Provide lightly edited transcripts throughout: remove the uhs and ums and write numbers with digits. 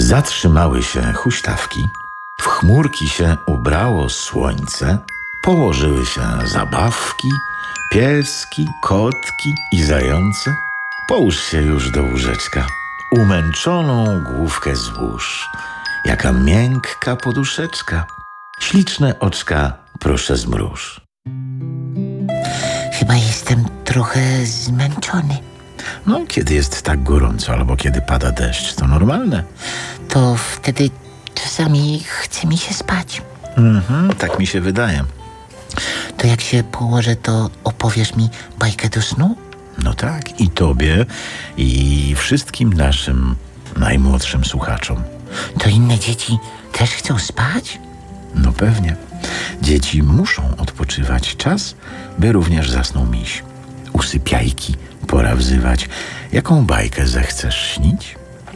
Zatrzymały się huśtawki, w chmurki się ubrało słońce, położyły się zabawki, pieski, kotki i zające. Połóż się już do łóżeczka, umęczoną główkę złóż. Jaka miękka poduszeczka, śliczne oczka proszę zmruż. Chyba jestem trochę zmęczony. No, kiedy jest tak gorąco albo kiedy pada deszcz, to normalne. To wtedy czasami chce mi się spać. Tak mi się wydaje. To jak się położę, to opowiesz mi bajkę do snu? No tak, i tobie, i wszystkim naszym najmłodszym słuchaczom. To inne dzieci też chcą spać? No pewnie. Dzieci muszą odpoczywać. Czas, by również zasnął miś. Usypiajki, pora wzywać. Jaką bajkę zechcesz śnić?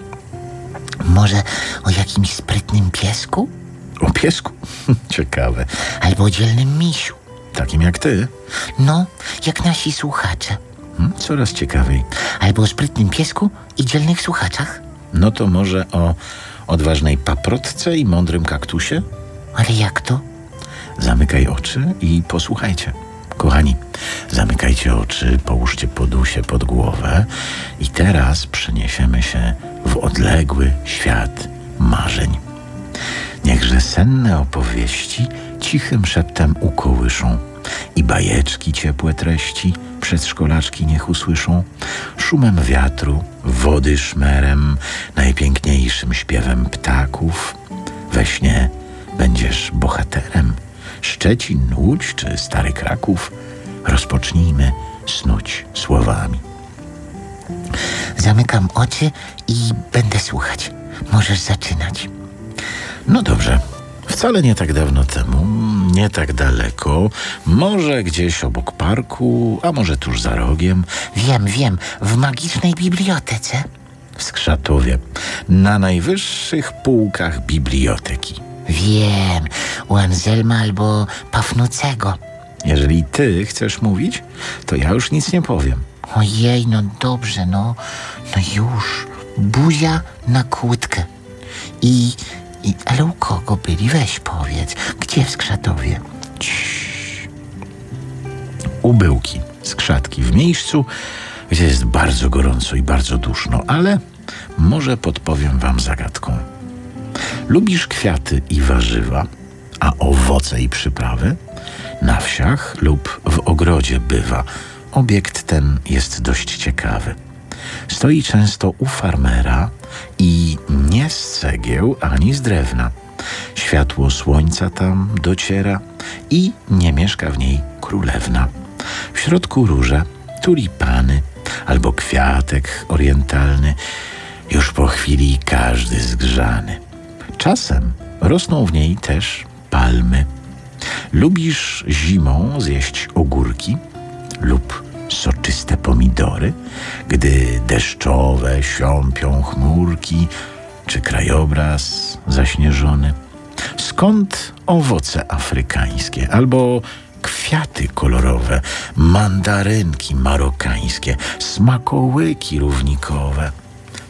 Może o jakimś sprytnym piesku? O piesku? Ciekawe. Albo o dzielnym misiu? Takim jak ty? No, jak nasi słuchacze. Coraz ciekawiej. Albo o sprytnym piesku i dzielnych słuchaczach? No to może o odważnej paprotce i mądrym kaktusie? Ale jak to? Zamykaj oczy i posłuchajcie. Kochani, zamykajcie oczy, połóżcie podusie pod głowę i teraz przeniesiemy się w odległy świat marzeń. Niechże senne opowieści cichym szeptem ukołyszą i bajeczki ciepłe treści przedszkolaczki niech usłyszą szumem wiatru, wody szmerem, najpiękniejszym śpiewem ptaków. We śnie będziesz bohaterem. Szczecin, Łódź czy Stary Kraków, rozpocznijmy snuć słowami. Zamykam oczy i będę słuchać. Możesz zaczynać. No dobrze. Wcale nie tak dawno temu, nie tak daleko, może gdzieś obok parku, a może tuż za rogiem, Wiem, w magicznej bibliotece. w Skrzatowie, na najwyższych półkach biblioteki. Wiem, u Anselma albo Pafnucego. Jeżeli ty chcesz mówić, to ja już nic nie powiem. Ojej, no dobrze, no już. Buzia na kłódkę. Ale u kogo byli? Weź powiedz. Gdzie w Skrzatowie? U Byłki, Skrzatki, w miejscu, gdzie jest bardzo gorąco i bardzo duszno, ale może podpowiem wam zagadką. Lubisz kwiaty i warzywa, a owoce i przyprawy? Na wsiach lub w ogrodzie bywa. Obiekt ten jest dość ciekawy. Stoi często u farmera i nie z cegieł ani z drewna. Światło słońca tam dociera i nie mieszka w niej królewna. W środku róże, tulipany albo kwiatek orientalny, już po chwili każdy zgrzany. Czasem rosną w niej też palmy. Lubisz zimą zjeść ogórki lub soczyste pomidory, gdy deszczowe siąpią chmurki czy krajobraz zaśnieżony? Skąd owoce afrykańskie albo kwiaty kolorowe, mandarynki marokańskie, smakołyki równikowe?